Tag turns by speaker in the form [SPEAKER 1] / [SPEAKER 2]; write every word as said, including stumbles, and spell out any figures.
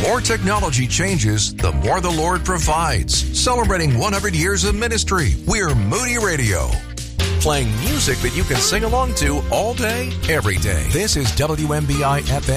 [SPEAKER 1] more technology changes, the more the Lord provides. Celebrating one hundred years of ministry, we're Moody Radio. Playing music that you can sing along to all day, every day. This is W M B I F M.